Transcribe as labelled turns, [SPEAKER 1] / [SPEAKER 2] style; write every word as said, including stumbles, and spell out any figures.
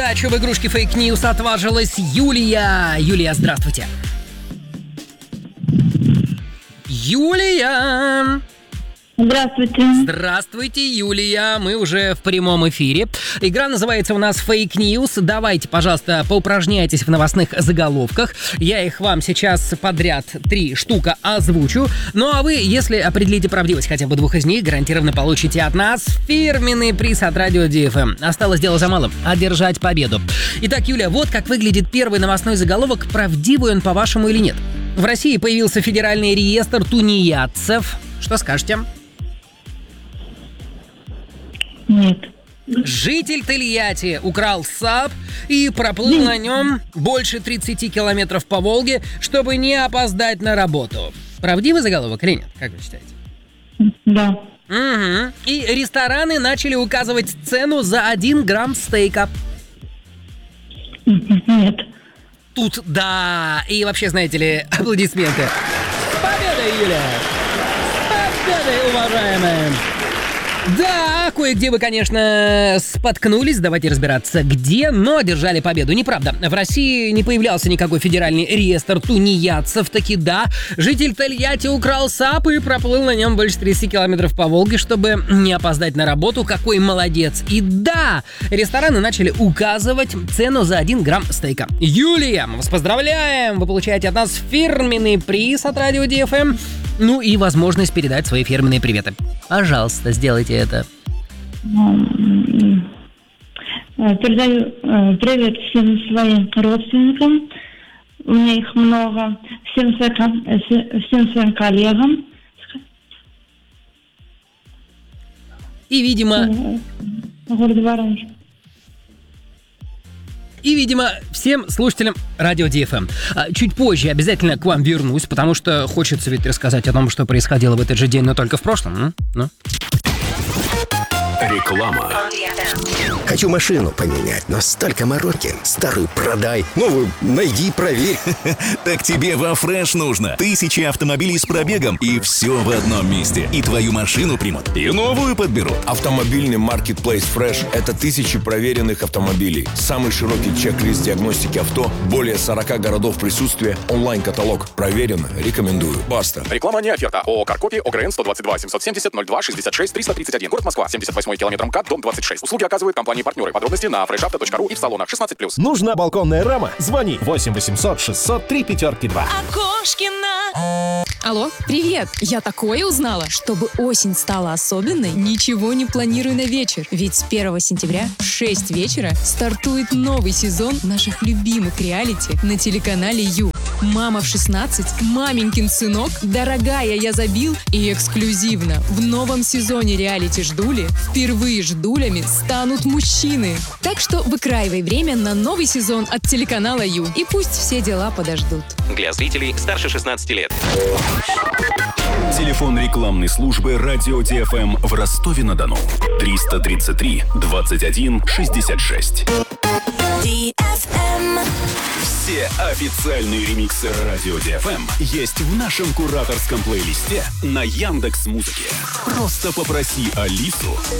[SPEAKER 1] Дачу в игрушке Fake News отважилась Юлия. Юлия, здравствуйте. Юлия!
[SPEAKER 2] Здравствуйте.
[SPEAKER 1] Здравствуйте, Юлия. Мы уже в прямом эфире. Игра называется у нас Fake News. Давайте, пожалуйста, поупражняйтесь в новостных заголовках. Я их вам сейчас подряд три штука озвучу. Ну а вы, если определите правдивость хотя бы двух из них, гарантированно получите от нас фирменный приз от Радио ди эф эм. Осталось дело за малым — одержать победу. Итак, Юля, вот как выглядит первый новостной заголовок. Правдивый он, по-вашему, или нет? В России появился федеральный реестр тунеядцев. Что скажете?
[SPEAKER 2] Нет.
[SPEAKER 1] Житель Тольятти украл САП и проплыл на нем больше тридцати километров по Волге, чтобы не опоздать на работу. Правдивый заголовок или нет? Как вы считаете?
[SPEAKER 2] Да.
[SPEAKER 1] Угу. И рестораны начали указывать цену за один грамм стейка.
[SPEAKER 2] Нет.
[SPEAKER 1] Тут да. И вообще, знаете ли, аплодисменты. С победой, Юля! С победой, уважаемые! Да, кое-где вы, конечно, споткнулись, давайте разбираться, где, но одержали победу. Неправда, в России не появлялся никакой федеральный реестр тунеядцев, таки да. Житель Тольятти украл САП и проплыл на нем больше тридцати километров по Волге, чтобы не опоздать на работу. Какой молодец. И да, рестораны начали указывать цену за один грамм стейка. Юлия, мы вас поздравляем! Вы получаете от нас фирменный приз от Радио ди эф эм. Ну и возможность передать свои фирменные приветы. Пожалуйста, сделайте это.
[SPEAKER 2] Передаю привет всем своим родственникам. У меня их много. Всем своим, всем своим коллегам.
[SPEAKER 1] И, видимо...
[SPEAKER 2] Город Воронеж.
[SPEAKER 1] И, видимо, всем слушателям Радио ди эф эм. А, чуть позже обязательно к вам вернусь, потому что хочется ведь рассказать о том, что происходило в этот же день, но только в прошлом. М? Ну?
[SPEAKER 3] Реклама. Хочу машину поменять, но столько мороки. Старую продай, новую найди, проверь.
[SPEAKER 4] Так тебе во Фреш нужно. Тысячи автомобилей с пробегом, и все в одном месте. И твою машину примут, и новую подберут.
[SPEAKER 5] Автомобильный маркетплейс Fresh — это тысячи проверенных автомобилей. Самый широкий чек-лист диагностики авто, более сорока городов присутствия, онлайн-каталог. Проверено, рекомендую. Баста.
[SPEAKER 6] Реклама не оферта. ООО «Каркопи», ОГРН сто двадцать два семьсот семьдесят ноль два шестьдесят шесть триста тридцать один. Город Москва. семьдесят восьмой километр МКАД, дом двадцать шесть. Услуги оказывают компании-партнеры. Подробности на фреш авто точка ру и в салонах шестнадцать плюс.
[SPEAKER 7] Нужна балконная рама? Звони восемь восемьсот шестьсот три пятерки два.
[SPEAKER 8] Окошкина. Алло, привет! Я такое узнала. Чтобы осень стала особенной, ничего не планирую на вечер. Ведь с первого сентября в шесть вечера стартует новый сезон наших любимых реалити на телеканале Ю. «Мама в шестнадцать», «Маменькин сынок», «Дорогая, я забил» и эксклюзивно в новом сезоне реалити «Ждули» впервые ждулями станут мужчины. Так что выкраивай время на новый сезон от телеканала Ю. И пусть все дела подождут.
[SPEAKER 9] Для зрителей старше шестнадцати лет.
[SPEAKER 4] Телефон рекламной службы Радио ди эф эм в Ростове-на-Дону. триста тридцать три двадцать один шестьдесят шесть.
[SPEAKER 10] ди эф эм.
[SPEAKER 4] Все официальные ремиксы Радио ди эф эм есть в нашем кураторском плейлисте на Яндекс.Музыке. Просто попроси Алису